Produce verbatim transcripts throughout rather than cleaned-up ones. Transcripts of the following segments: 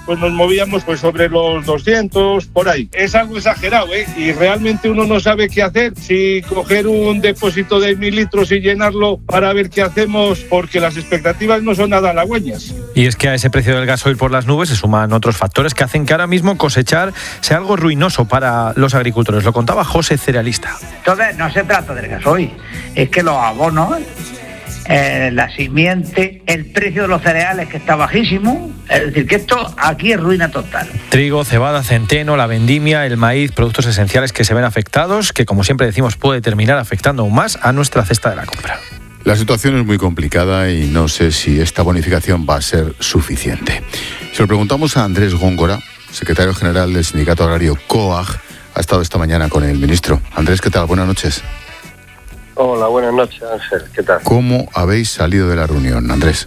pues nos movíamos pues sobre los doscientos, por ahí. Es algo exagerado, ¿eh? Y realmente uno no sabe qué hacer, si coger un depósito de mil litros y llenarlo para ver qué hacemos, porque las expectativas no son nada halagüeñas. Y es que a ese precio del gasoil por las nubes se suman otros factores que hacen que ahora mismo cosechar sea algo ruinoso para los agricultores. Lo contaba José, cerealista. Entonces no se trata del gasoil, es que los abonos, eh, la simiente, el precio de los cereales que está bajísimo, es decir, que esto aquí es ruina total. Trigo, cebada, centeno, la vendimia, el maíz, productos esenciales que se ven afectados, que como siempre decimos puede terminar afectando aún más a nuestra cesta de la compra. La situación es muy complicada y no sé si esta bonificación va a ser suficiente. Se lo preguntamos a Andrés Góngora, secretario general del Sindicato Agrario COAG, ha estado esta mañana con el ministro. Andrés, ¿qué tal? Buenas noches. Hola, buenas noches, Ángel. ¿Qué tal? ¿Cómo habéis salido de la reunión, Andrés?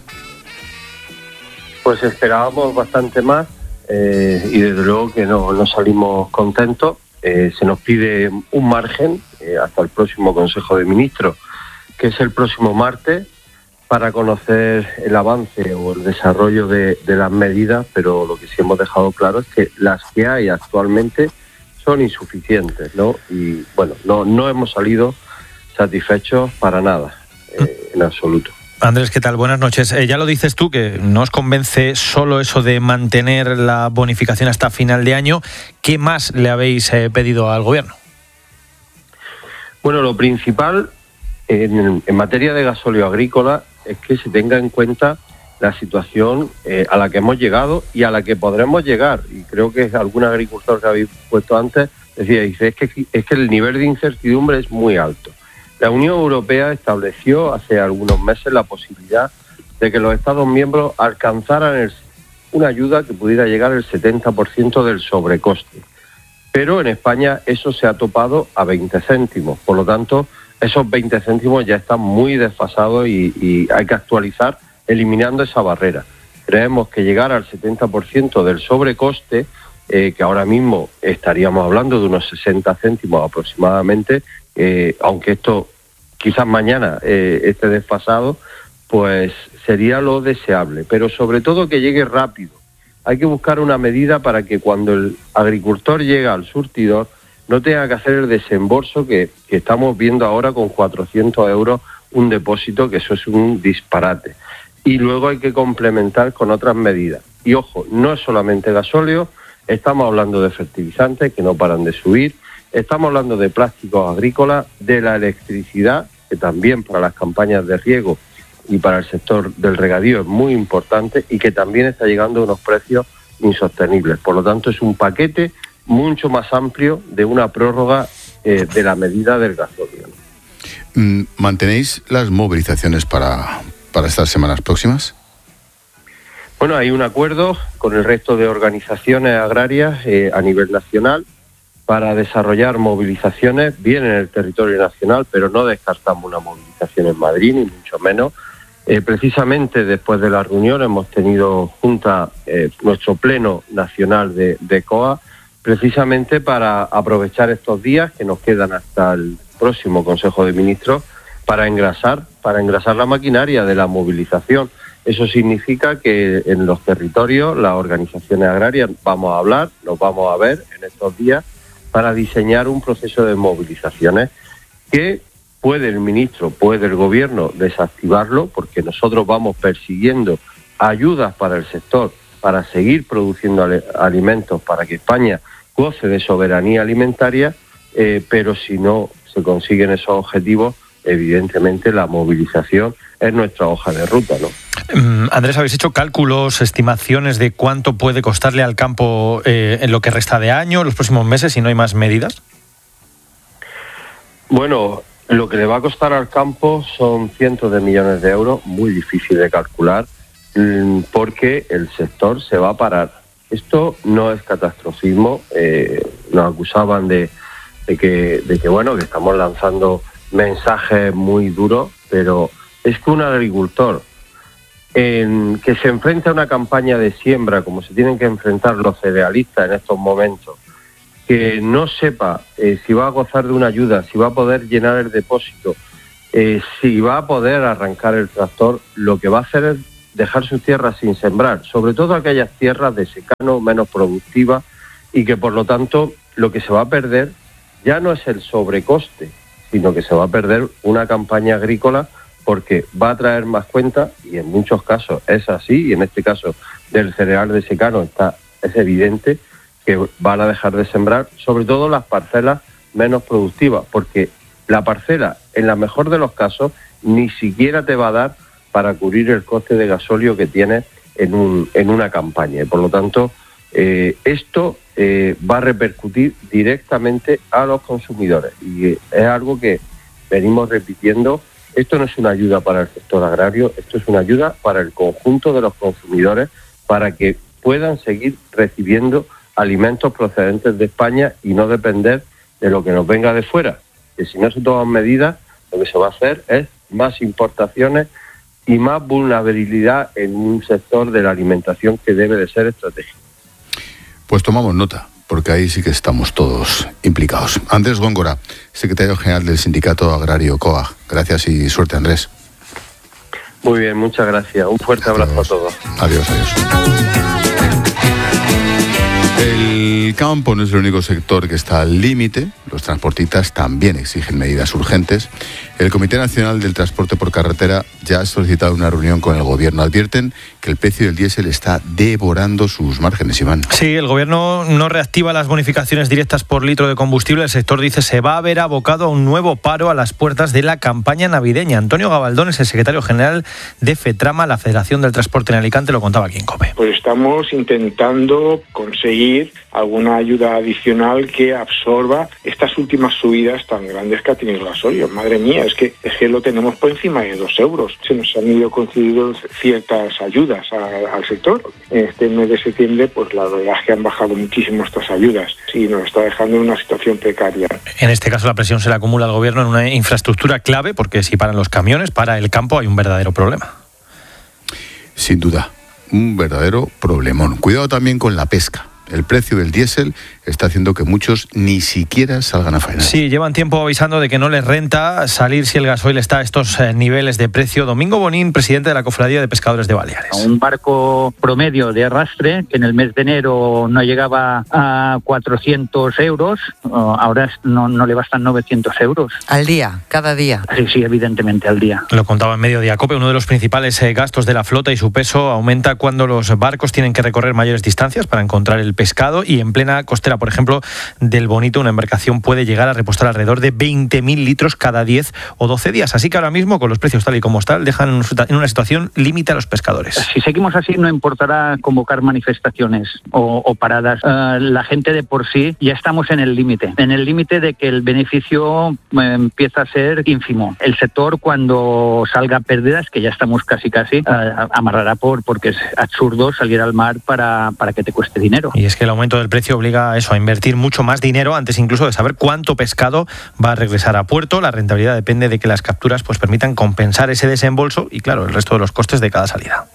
Pues esperábamos bastante más eh, y desde luego que no, no salimos contentos. Eh, se nos pide un margen eh, hasta el próximo Consejo de Ministros, que es el próximo martes, para conocer el avance o el desarrollo de, de las medidas, pero lo que sí hemos dejado claro es que las que hay actualmente son insuficientes, ¿no? Y bueno, no, no hemos salido satisfechos para nada, eh, en absoluto. Andrés, ¿qué tal? Buenas noches. Eh, ya lo dices tú, que no os convence solo eso de mantener la bonificación hasta final de año. ¿Qué más le habéis eh, pedido al Gobierno? Bueno, lo principal en, en materia de gasóleo agrícola es que se tenga en cuenta la situación eh, a la que hemos llegado y a la que podremos llegar. Y creo que algún agricultor que habéis puesto antes decía, dice, es que, es que el nivel de incertidumbre es muy alto. La Unión Europea estableció hace algunos meses la posibilidad de que los Estados miembros alcanzaran el, una ayuda que pudiera llegar al setenta por ciento del sobrecoste. Pero en España eso se ha topado a veinte céntimos. Por lo tanto, esos veinte céntimos ya están muy desfasados y, y hay que actualizar eliminando esa barrera. Creemos que llegar al setenta por ciento del sobrecoste, eh, que ahora mismo estaríamos hablando de unos sesenta céntimos aproximadamente, eh, aunque esto quizás mañana eh, esté desfasado, pues sería lo deseable. Pero sobre todo que llegue rápido. Hay que buscar una medida para que cuando el agricultor llega al surtidor no tenga que hacer el desembolso que, que estamos viendo ahora con cuatrocientos euros un depósito, que eso es un disparate. Y luego hay que complementar con otras medidas. Y ojo, no es solamente gasóleo, estamos hablando de fertilizantes que no paran de subir, estamos hablando de plásticos agrícolas, de la electricidad, que también para las campañas de riego y para el sector del regadío es muy importante y que también está llegando a unos precios insostenibles. Por lo tanto, es un paquete mucho más amplio de una prórroga eh, de la medida del gasóleo. ¿Mantenéis las movilizaciones para, para estas semanas próximas? Bueno, hay un acuerdo con el resto de organizaciones agrarias eh, a nivel nacional para desarrollar movilizaciones, bien en el territorio nacional, pero no descartamos una movilización en Madrid, ni mucho menos. Eh, precisamente después de la reunión hemos tenido junta eh, nuestro pleno nacional de, de COAG, precisamente para aprovechar estos días que nos quedan hasta el próximo Consejo de Ministros para engrasar, para engrasar la maquinaria de la movilización. Eso significa que en los territorios, las organizaciones agrarias, vamos a hablar, nos vamos a ver en estos días para diseñar un proceso de movilizaciones que puede el ministro, puede el gobierno desactivarlo, porque nosotros vamos persiguiendo ayudas para el sector para seguir produciendo alimentos, para que España goce de soberanía alimentaria, eh, pero si no se consiguen esos objetivos, evidentemente la movilización es nuestra hoja de ruta, ¿no? Um, Andrés, ¿habéis hecho cálculos, estimaciones de cuánto puede costarle al campo eh, en lo que resta de año, en los próximos meses, si no hay más medidas? Bueno, lo que le va a costar al campo son cientos de millones de euros, muy difícil de calcular, porque el sector se va a parar. Esto no es catastrofismo, eh, nos acusaban de, de, que, de que, bueno, que estamos lanzando mensajes muy duros, pero es que un agricultor en, que se enfrenta a una campaña de siembra, como se tienen que enfrentar los cerealistas en estos momentos, que no sepa eh, si va a gozar de una ayuda, si va a poder llenar el depósito, eh, si va a poder arrancar el tractor, lo que va a hacer es dejar sus tierras sin sembrar, sobre todo aquellas tierras de secano, menos productivas, y que por lo tanto lo que se va a perder ya no es el sobrecoste, sino que se va a perder una campaña agrícola porque va a traer más cuenta, y en muchos casos es así, y en este caso del cereal de secano está, es evidente que van a dejar de sembrar, sobre todo las parcelas menos productivas, porque la parcela, en la mejor de los casos, ni siquiera te va a dar para cubrir el coste de gasóleo que tienes en, un, en una campaña. Y por lo tanto, eh, esto eh, va a repercutir directamente a los consumidores. Y eh, es algo que venimos repitiendo. Esto no es una ayuda para el sector agrario, esto es una ayuda para el conjunto de los consumidores, para que puedan seguir recibiendo alimentos procedentes de España y no depender de lo que nos venga de fuera. Que si no se toman medidas, lo que se va a hacer es más importaciones y más vulnerabilidad en un sector de la alimentación que debe de ser estratégico. Pues tomamos nota, porque ahí sí que estamos todos implicados. Andrés Góngora, secretario general del Sindicato Agrario COAG. Gracias y suerte, Andrés. Muy bien, muchas gracias. Un fuerte adiós. Abrazo a todos. Adiós, adiós. El campo no es el único sector que está al límite. Los transportistas también exigen medidas urgentes. El Comité Nacional del Transporte por Carretera ya ha solicitado una reunión con el Gobierno. Advierten que el precio del diésel está devorando sus márgenes, Iván. Sí, el Gobierno no reactiva las bonificaciones directas por litro de combustible. El sector dice se va a ver abocado a un nuevo paro a las puertas de la campaña navideña. Antonio Gabaldón es el secretario general de FETRAMA, la Federación del Transporte en Alicante, lo contaba aquí en COPE. Pues estamos intentando conseguir alguna ayuda adicional que absorba estas últimas subidas tan grandes que ha tenido el gasolio. Madre mía, es que, es que lo tenemos por encima de dos euros. Se nos han ido concediendo ciertas ayudas a, al sector. En este mes de septiembre, pues la verdad es que han bajado muchísimo estas ayudas y nos está dejando en una situación precaria. En este caso la presión se le acumula al Gobierno en una infraestructura clave, porque si paran los camiones, para el campo hay un verdadero problema. Sin duda, un verdadero problemón. Cuidado también con la pesca. El precio del diésel está haciendo que muchos ni siquiera salgan a faenar. Sí, llevan tiempo avisando de que no les renta salir si el gasoil está a estos niveles de precio. Domingo Bonín, presidente de la Cofradía de Pescadores de Baleares. Un barco promedio de arrastre, que en el mes de enero no llegaba a cuatrocientos euros, ahora no, no le bastan novecientos euros. ¿Al día? ¿Cada día? Sí, sí, evidentemente al día. Lo contaba en Mediodía COPE, uno de los principales gastos de la flota y su peso aumenta cuando los barcos tienen que recorrer mayores distancias para encontrar el pescado, y en plena costera, por ejemplo, del Bonito, una embarcación puede llegar a repostar alrededor de veinte mil litros cada diez o doce días. Así que ahora mismo, con los precios tal y como están, dejan en una situación límite a los pescadores. Si seguimos así, no importará convocar manifestaciones o, o paradas. Uh, la gente de por sí ya estamos en el límite, en el límite de que el beneficio eh, empieza a ser ínfimo. El sector, cuando salga pérdidas, que ya estamos casi casi, uh, amarrará por porque es absurdo salir al mar para, para que te cueste dinero. Y es que el aumento del precio obliga a eso, a invertir mucho más dinero antes incluso de saber cuánto pescado va a regresar a puerto. La rentabilidad depende de que las capturas pues permitan compensar ese desembolso y, claro, el resto de los costes de cada salida.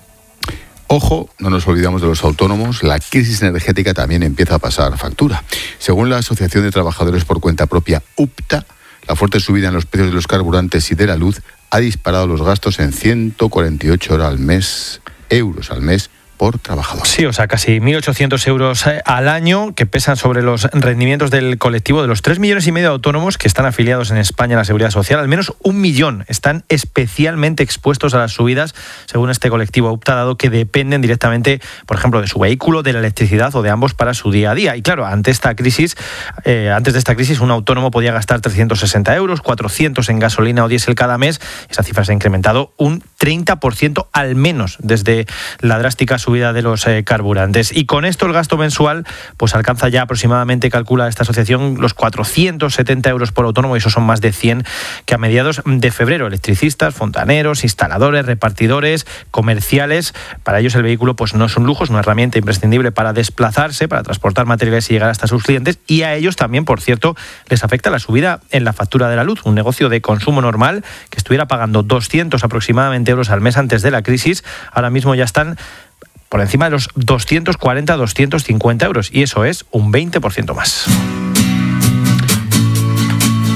Ojo, no nos olvidamos de los autónomos. La crisis energética también empieza a pasar factura. Según la Asociación de Trabajadores por Cuenta Propia, UPTA, la fuerte subida en los precios de los carburantes y de la luz ha disparado los gastos en ciento cuarenta y ocho euros al mes, euros al mes, por trabajador. Sí, o sea, casi mil ochocientos euros al año, que pesan sobre los rendimientos del colectivo. De los tres millones y medio de autónomos que están afiliados en España a la Seguridad Social, al menos un millón están especialmente expuestos a las subidas, según este colectivo UPTA, dado que dependen directamente, por ejemplo, de su vehículo, de la electricidad o de ambos para su día a día. Y claro, ante esta crisis, eh, antes de esta crisis, un autónomo podía gastar trescientos sesenta euros, cuatrocientos en gasolina o diésel cada mes. Esa cifra se ha incrementado un treinta por ciento al menos desde la drástica subida de los eh, carburantes. Y con esto el gasto mensual pues alcanza ya aproximadamente, calcula esta asociación, los cuatrocientos setenta euros por autónomo, y eso son más de cien que a mediados de febrero. Electricistas, fontaneros, instaladores, repartidores, comerciales, para ellos el vehículo pues no es un lujo, es una herramienta imprescindible para desplazarse, para transportar materiales y llegar hasta sus clientes, y a ellos también, por cierto, les afecta la subida en la factura de la luz. Un negocio de consumo normal que estuviera pagando doscientos aproximadamente euros al mes antes de la crisis, ahora mismo ya están por encima de los doscientos cuarenta a doscientos cincuenta euros, y eso es un veinte por ciento más.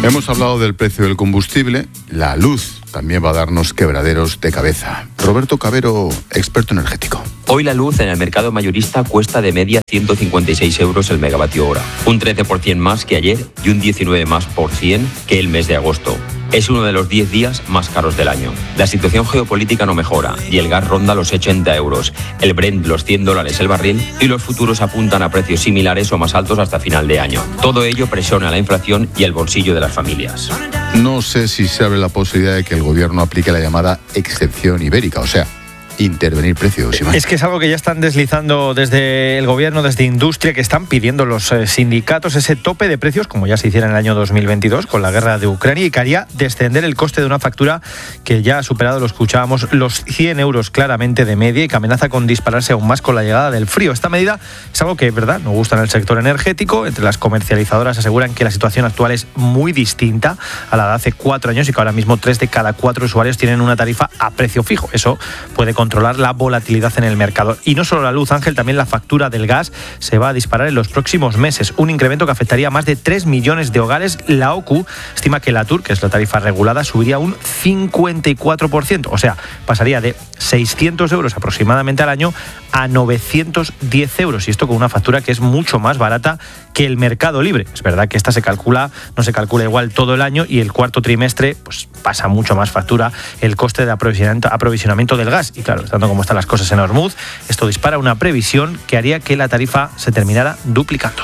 Hemos hablado del precio del combustible, la luz también va a darnos quebraderos de cabeza. Roberto Cabero, experto energético. Hoy la luz en el mercado mayorista cuesta de media ciento cincuenta y seis euros el megavatio hora, un trece por ciento más que ayer y un diecinueve más por cien que el mes de agosto. Es uno de los diez días más caros del año. La situación geopolítica no mejora y el gas ronda los ochenta euros, el Brent los cien dólares el barril y los futuros apuntan a precios similares o más altos hasta final de año. Todo ello presiona la inflación y el bolsillo de las familias. No sé si se abre la posibilidad de que el gobierno aplique la llamada excepción ibérica, o sea, intervenir precios. Iván. Es que es algo que ya están deslizando desde el gobierno, desde industria, que están pidiendo los eh, sindicatos ese tope de precios, como ya se hiciera en el año dos mil veintidós con la guerra de Ucrania, y que haría descender el coste de una factura que ya ha superado, lo escuchábamos, los cien euros claramente de media y que amenaza con dispararse aún más con la llegada del frío. Esta medida es algo que, verdad, no gusta en el sector energético. Entre las comercializadoras aseguran que la situación actual es muy distinta a la de hace cuatro años y que ahora mismo tres de cada cuatro usuarios tienen una tarifa a precio fijo. Eso puede controlar la volatilidad en el mercado. Y no solo la luz, Ángel, también la factura del gas se va a disparar en los próximos meses. Un incremento que afectaría a más de tres millones de hogares. La O C U estima que la T U R, que es la tarifa regulada, subiría un cincuenta y cuatro por ciento. O sea, pasaría de seiscientos euros aproximadamente al año a novecientos diez euros. Y esto con una factura que es mucho más barata que el mercado libre. Es verdad que esta se calcula, no se calcula igual todo el año, y el cuarto trimestre pues pasa mucho más factura el coste de aprovisionamiento, aprovisionamiento del gas. Y claro, estando como están las cosas en Hormuz, esto dispara una previsión que haría que la tarifa se terminara duplicando.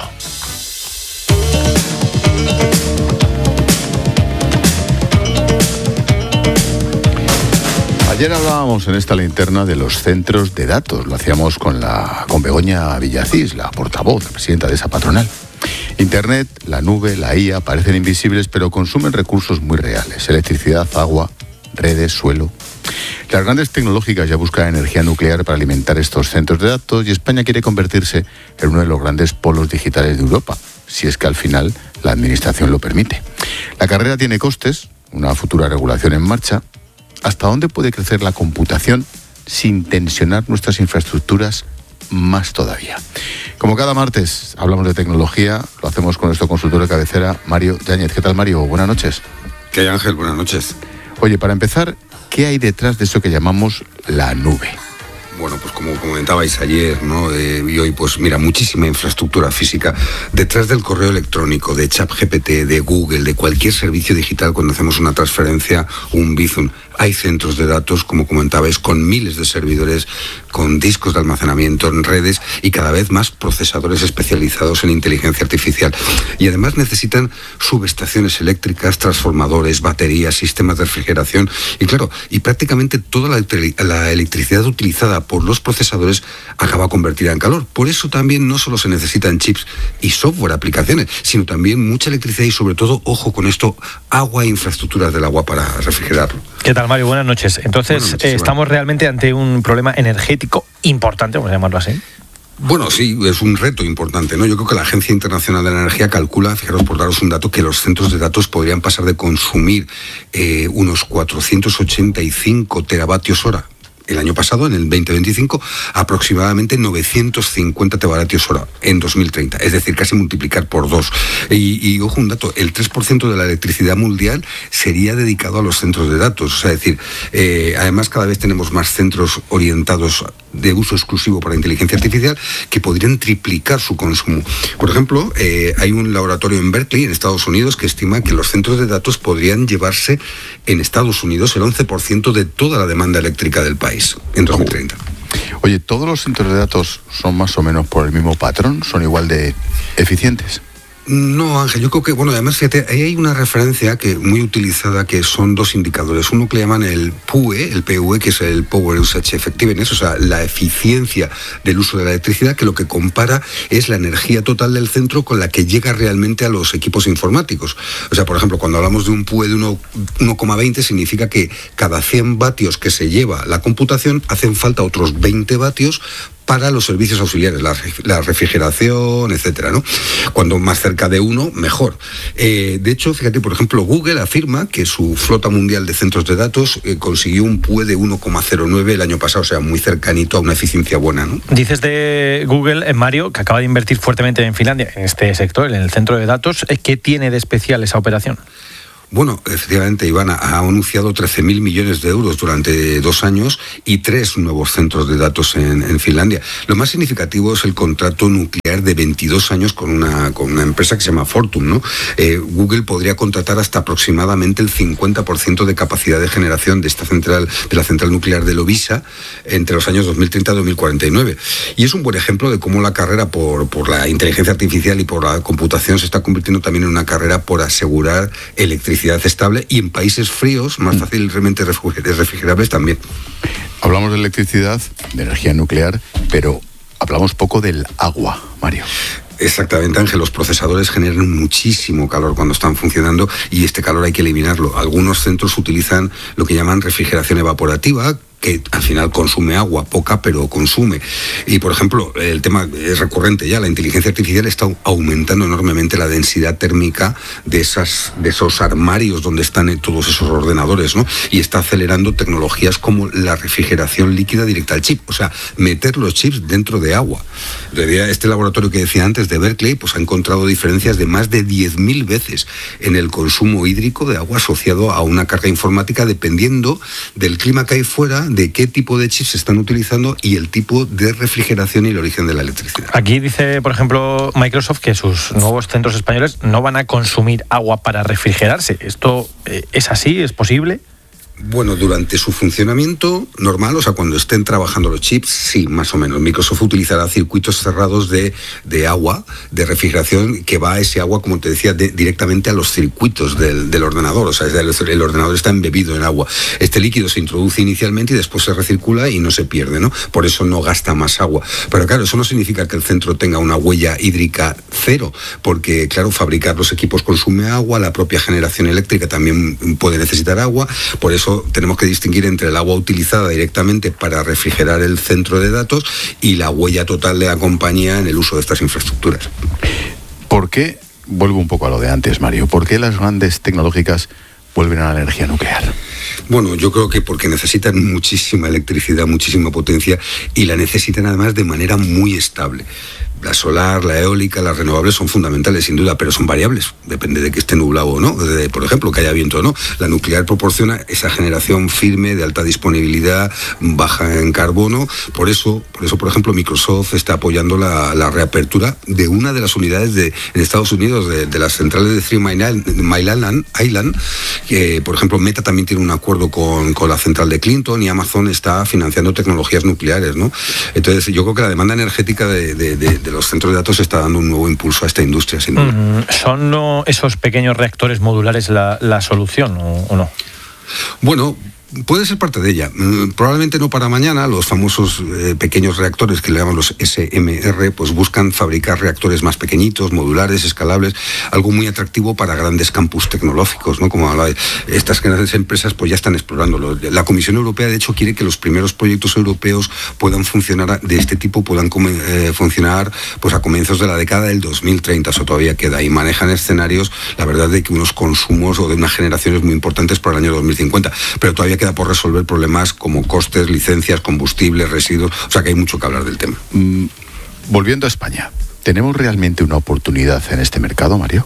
Ayer hablábamos en esta linterna de los centros de datos. Lo hacíamos con la con Begoña Villacís, la portavoz, la presidenta de esa patronal. Internet, la nube, la I A parecen invisibles, pero consumen recursos muy reales: electricidad, agua, redes, suelo. Las grandes tecnológicas ya buscan energía nuclear para alimentar estos centros de datos, y España quiere convertirse en uno de los grandes polos digitales de Europa, si es que al final la administración lo permite. La carrera tiene costes, una futura regulación en marcha. ¿Hasta dónde puede crecer la computación sin tensionar nuestras infraestructuras más todavía? Como cada martes hablamos de tecnología, lo hacemos con nuestro consultor de cabecera, Mario Yáñez. ¿Qué tal, Mario? Buenas noches. ¿Qué hay, Ángel? Buenas noches. Oye, para empezar, ¿qué hay detrás de eso que llamamos la nube? Bueno, pues como comentabais ayer, ¿no? Eh, y hoy, pues mira, muchísima infraestructura física. Detrás del correo electrónico, de ChatGPT, de Google, de cualquier servicio digital, cuando hacemos una transferencia, un Bizum, hay centros de datos, como comentabais, con miles de servidores, con discos de almacenamiento en redes y cada vez más procesadores especializados en inteligencia artificial. Y además necesitan subestaciones eléctricas, transformadores, baterías, sistemas de refrigeración. Y claro, y prácticamente toda la, la electricidad utilizada por los procesadores acaba convertida en calor. Por eso también no solo se necesitan chips y software, aplicaciones, sino también mucha electricidad y sobre todo, ojo con esto, agua e infraestructuras del agua para refrigerarlo. ¿Qué tal, Mario? Buenas noches. Entonces, Buenas noches, eh, ¿estamos realmente ante un problema energético importante, vamos a llamarlo así? Bueno, sí, es un reto importante, ¿no? Yo creo que la Agencia Internacional de la Energía calcula, fijaros por daros un dato, que los centros de datos podrían pasar de consumir eh, unos cuatrocientos ochenta y cinco teravatios hora el año pasado, en el veinte veinticinco, aproximadamente novecientos cincuenta teravatios hora en dos mil treinta, es decir, casi multiplicar por dos. Y, y ojo un dato, el tres por ciento de la electricidad mundial sería dedicado a los centros de datos. O sea, es decir, eh, además cada vez tenemos más centros orientados de uso exclusivo para inteligencia artificial que podrían triplicar su consumo. Por ejemplo, eh, hay un laboratorio en Berkeley, en Estados Unidos, que estima que los centros de datos podrían llevarse en Estados Unidos el once por ciento de toda la demanda eléctrica del país en dos mil treinta. Oye, ¿todos los centros de datos son más o menos por el mismo patrón? ¿Son igual de eficientes? No, Ángel, yo creo que, bueno, además, fíjate, ahí hay una referencia que muy utilizada, que son dos indicadores. Uno que le llaman el P U E, el P U E, que es el Power Usage Effectiveness, o sea, la eficiencia del uso de la electricidad, que lo que compara es la energía total del centro con la que llega realmente a los equipos informáticos. O sea, por ejemplo, cuando hablamos de un P U E de uno coma veinte, significa que cada cien vatios que se lleva la computación, hacen falta otros veinte vatios para los servicios auxiliares, la, la refrigeración, etcétera, ¿no? Cuando más cerca de uno, mejor. Eh, de hecho, fíjate, por ejemplo, Google afirma que su flota mundial de centros de datos eh, consiguió un P U E de uno coma cero nueve el año pasado, o sea, muy cercanito a una eficiencia buena, ¿no? Dices de Google, eh, Mario, que acaba de invertir fuertemente en Finlandia, en este sector, en el centro de datos. ¿Qué tiene de especial esa operación? Bueno, efectivamente, Iván ha anunciado trece mil millones de euros durante dos años y tres nuevos centros de datos en, en Finlandia. Lo más significativo es el contrato nuclear de veintidós años con una, con una empresa que se llama Fortum, ¿no? Eh, Google podría contratar hasta aproximadamente el cincuenta por ciento de capacidad de generación de esta central, de la central nuclear de Loviisa, entre los años dos mil treinta y dos mil cuarenta y nueve. Y es un buen ejemplo de cómo la carrera por, por la inteligencia artificial y por la computación se está convirtiendo también en una carrera por asegurar electricidad estable, y en países fríos más fácilmente refrigerables también. Hablamos de electricidad, de energía nuclear, pero hablamos poco del agua, Mario. Exactamente, Ángel, los procesadores generan muchísimo calor cuando están funcionando y este calor hay que eliminarlo. Algunos centros utilizan lo que llaman refrigeración evaporativa, que al final consume agua, poca, pero consume. Y, por ejemplo, el tema es recurrente ya, la inteligencia artificial está aumentando enormemente la densidad térmica de, esas, de esos armarios donde están todos esos ordenadores, ¿no? Y está acelerando tecnologías como la refrigeración líquida directa al chip, o sea, meter los chips dentro de agua. En realidad, este laboratorio que decía antes de Berkeley, pues ha encontrado diferencias de más de diez mil veces en el consumo hídrico de agua asociado a una carga informática, dependiendo del clima que hay fuera, de qué tipo de chips se están utilizando y el tipo de refrigeración y el origen de la electricidad. Aquí dice, por ejemplo, Microsoft que sus nuevos centros españoles no van a consumir agua para refrigerarse. ¿Esto eh, es así? ¿Es posible? Bueno, durante su funcionamiento normal, o sea, cuando estén trabajando los chips, sí, más o menos. Microsoft utilizará circuitos cerrados de, de agua, de refrigeración, que va a ese agua, como te decía, de, directamente a los circuitos del, del ordenador. O sea, el, el ordenador está embebido en agua. Este líquido se introduce inicialmente y después se recircula y no se pierde, ¿no? Por eso no gasta más agua. Pero claro, eso no significa que el centro tenga una huella hídrica cero, porque, claro, fabricar los equipos consume agua, la propia generación eléctrica también puede necesitar agua. Por eso tenemos que distinguir entre el agua utilizada directamente para refrigerar el centro de datos y la huella total de la compañía en el uso de estas infraestructuras. ¿Por qué, vuelvo un poco a lo de antes, Mario, por qué las grandes tecnológicas vuelven a la energía nuclear? Bueno, yo creo que porque necesitan muchísima electricidad, muchísima potencia y la necesitan además de manera muy estable. La solar, la eólica, las renovables son fundamentales, sin duda, pero son variables. Depende de que esté nublado o no, de, por ejemplo, que haya viento o no. La nuclear proporciona esa generación firme, de alta disponibilidad, baja en carbono. Por eso, por eso, por ejemplo, Microsoft está apoyando la, la reapertura de una de las unidades de, en Estados Unidos, de, de las centrales de Three Mile Island, Island, que, por ejemplo, Meta también tiene un acuerdo con, con la central de Clinton y Amazon está financiando tecnologías nucleares, ¿no? Entonces, yo creo que la demanda energética de, de, de, de los centros de datos está dando un nuevo impulso a esta industria, sin duda. Mm, ¿Son no, esos pequeños reactores modulares la, la solución o, o no? Bueno, puede ser parte de ella. Probablemente no para mañana. Los famosos eh, pequeños reactores que le llaman los S M R, pues buscan fabricar reactores más pequeñitos, modulares, escalables, algo muy atractivo para grandes campus tecnológicos, ¿no? Como hablaba, estas grandes empresas pues ya están explorándolo. La Comisión Europea, de hecho, quiere que los primeros proyectos europeos puedan funcionar de este tipo, puedan eh, funcionar pues a comienzos de la década del dos mil treinta. Eso todavía queda. Y manejan escenarios, la verdad, de que unos consumos o de unas generaciones muy importantes para el año dos mil cincuenta. Pero todavía queda por resolver problemas como costes, licencias, combustibles, residuos, o sea que hay mucho que hablar del tema. Mm, volviendo a España, ¿tenemos realmente una oportunidad en este mercado, Mario?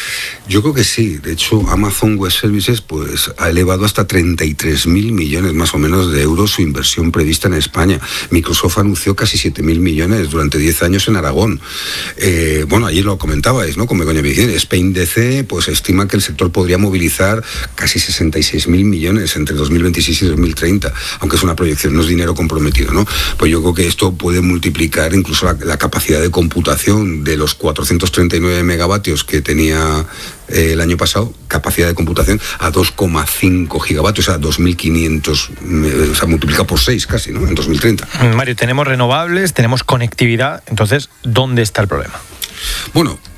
Yo creo que sí. De hecho, Amazon Web Services pues, ha elevado hasta treinta y tres mil millones más o menos de euros su inversión prevista en España. Microsoft anunció casi siete mil millones durante diez años en Aragón. Eh, bueno, ayer lo comentabais, ¿no? Con Begoña Vicente. Spain D C pues, estima que el sector podría movilizar casi sesenta y seis mil millones entre dos mil veintiséis y dos mil treinta, aunque es una proyección, no es dinero comprometido, ¿no? Pues yo creo que esto puede multiplicar incluso la, la capacidad de computación de los cuatrocientos treinta y nueve megavatios que tenía eh, el año pasado, capacidad de computación, a dos coma cinco gigavatios, o sea, dos mil quinientos, o sea, multiplica por seis casi, ¿no? En dos mil treinta. Mario, tenemos renovables, tenemos conectividad, entonces, ¿dónde está el problema? Bueno,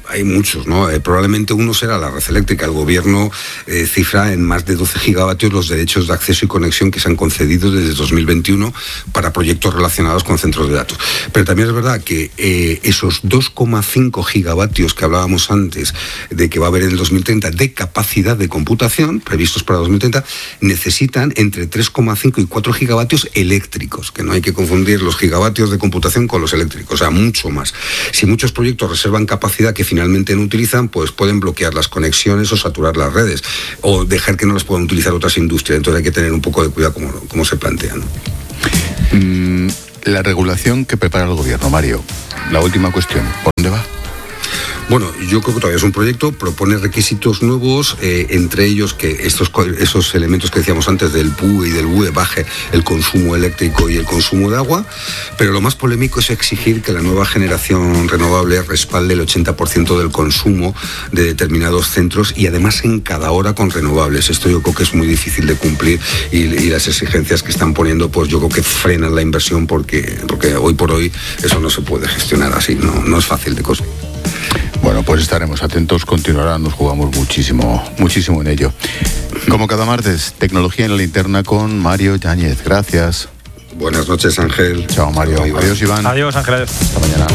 hay muchos, ¿no? Eh, probablemente uno será la red eléctrica. El gobierno eh, cifra en más de doce gigavatios los derechos de acceso y conexión que se han concedido desde dos mil veintiuno para proyectos relacionados con centros de datos. Pero también es verdad que eh, esos dos coma cinco gigavatios que hablábamos antes de que va a haber en el dos mil treinta de capacidad de computación, previstos para dos mil treinta, necesitan entre tres coma cinco y cuatro gigavatios eléctricos, que no hay que confundir los gigavatios de computación con los eléctricos, o sea, mucho más. Si muchos proyectos reservan capacidad que finalmente no utilizan, pues pueden bloquear las conexiones o saturar las redes, o dejar que no las puedan utilizar otras industrias. Entonces hay que tener un poco de cuidado como, como se plantean, ¿no? Mm, la regulación que prepara el gobierno, Mario, la última cuestión, ¿por dónde va? Bueno, yo creo que todavía es un proyecto, propone requisitos nuevos, eh, entre ellos que estos esos elementos que decíamos antes del P U E y del B U E baje el consumo eléctrico y el consumo de agua, pero lo más polémico es exigir que la nueva generación renovable respalde el ochenta por ciento del consumo de determinados centros y además en cada hora con renovables. Esto yo creo que es muy difícil de cumplir y, y las exigencias que están poniendo, pues yo creo que frenan la inversión porque, porque hoy por hoy eso no se puede gestionar así, no, no es fácil de conseguir. Bueno, pues estaremos atentos, continuará, nos jugamos muchísimo, muchísimo en ello. Como cada martes, tecnología en la linterna con Mario Yáñez. Gracias. Buenas noches, Ángel. Chao, Mario. Chao, Iván. Adiós, Iván. Adiós, Ángel. Adiós. Hasta mañana.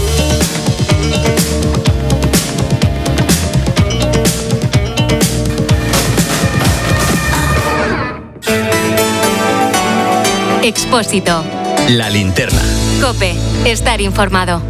Expósito. La linterna. COPE. Estar informado.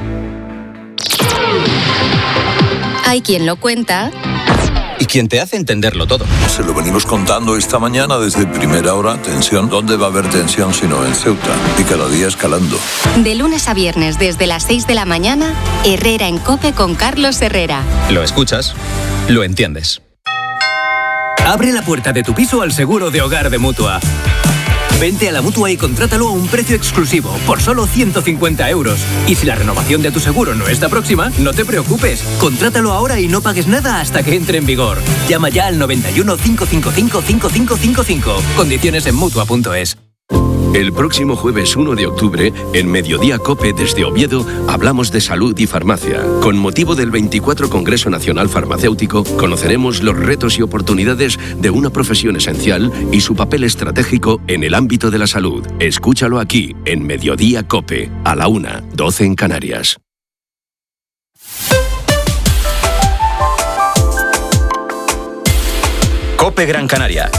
Hay quien lo cuenta y quien te hace entenderlo todo. Se lo venimos contando esta mañana desde primera hora. Tensión. ¿Dónde va a haber tensión sino en Ceuta? Y cada día escalando. De lunes a viernes desde las seis de la mañana, Herrera en COPE con Carlos Herrera. Lo escuchas, lo entiendes. Abre la puerta de tu piso al seguro de hogar de Mutua. Vente a la Mutua y contrátalo a un precio exclusivo, por solo ciento cincuenta euros. Y si la renovación de tu seguro no está próxima, no te preocupes. Contrátalo ahora y no pagues nada hasta que entre en vigor. Llama ya al noventa y uno, cinco cinco cinco, cinco cinco cinco cinco. Condiciones en Mutua punto es. El próximo jueves uno de octubre, en Mediodía COPE desde Oviedo, hablamos de salud y farmacia. Con motivo del veinticuatro Congreso Nacional Farmacéutico, conoceremos los retos y oportunidades de una profesión esencial y su papel estratégico en el ámbito de la salud. Escúchalo aquí, en Mediodía COPE, a la una, doce en Canarias. COPE Gran Canaria.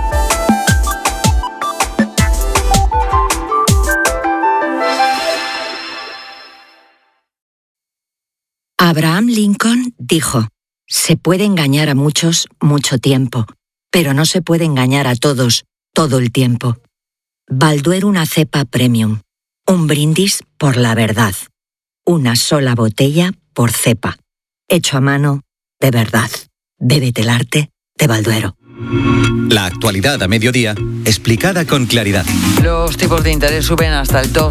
Abraham Lincoln dijo: se puede engañar a muchos mucho tiempo, pero no se puede engañar a todos todo el tiempo. Balduero una cepa premium. Un brindis por la verdad. Una sola botella por cepa. Hecho a mano de verdad. Bébete el arte de Balduero. La actualidad a mediodía, explicada con claridad. Los tipos de interés suben hasta el dos